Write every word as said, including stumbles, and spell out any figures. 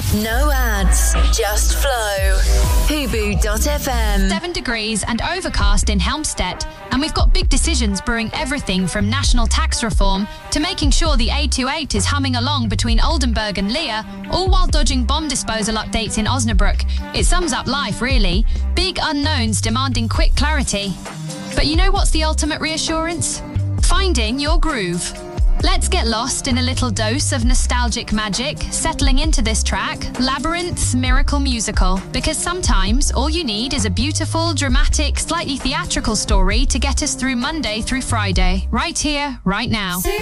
No ads, just flow. Hubu dot f m. Seven degrees and overcast in Helmstedt, and we've got big decisions brewing everything from national tax reform to making sure the A twenty-eight is humming along between Oldenburg and Leer, all while dodging bomb disposal updates in Osnabrück. It sums up life, really. Big unknowns demanding quick clarity. But you know what's the ultimate reassurance? Finding your groove. Let's get lost in a little dose of nostalgic magic, settling into this track, Labyrinth's Miracle Musical, because sometimes all you need is a beautiful, dramatic, slightly theatrical story to get us through Monday through Friday, right here, right now.